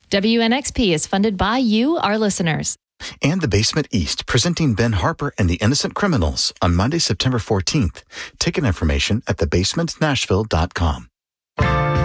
WNXP is funded by you, our listeners. And The Basement East, presenting Ben Harper and the Innocent Criminals on Monday, September 14th. Ticket information at thebasementnashville.com.